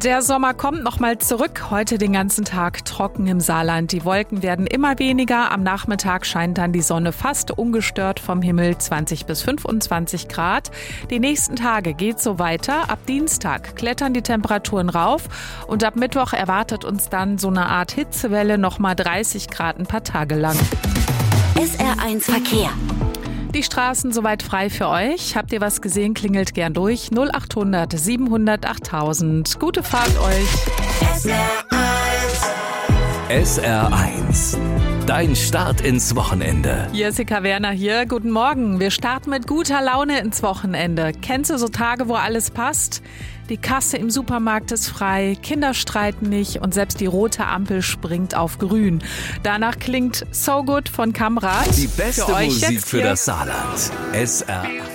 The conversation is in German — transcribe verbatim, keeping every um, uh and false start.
Der Sommer kommt noch mal zurück. Heute den ganzen Tag trocken im Saarland. Die Wolken werden immer weniger. Am Nachmittag scheint dann die Sonne fast ungestört vom Himmel, zwanzig bis fünfundzwanzig Grad. Die nächsten Tage geht so weiter. Ab Dienstag klettern die Temperaturen rauf und ab Mittwoch erwartet uns dann so eine Art Hitzewelle, noch mal dreißig Grad ein paar Tage lang. S R eins Verkehr. Die Straßen soweit frei für euch. Habt ihr was gesehen, klingelt gern durch. null acht hundert siebenhundert achttausend. Gute Fahrt euch. S R eins. S R eins. Dein Start ins Wochenende. Jessica Werner hier. Guten Morgen. Wir starten mit guter Laune ins Wochenende. Kennst du so Tage, wo alles passt? Die Kasse im Supermarkt ist frei, Kinder streiten nicht und selbst die rote Ampel springt auf grün. Danach klingt So Good von Kamrat. Die beste für euch Musik jetzt für hier. das Saarland. S R eins.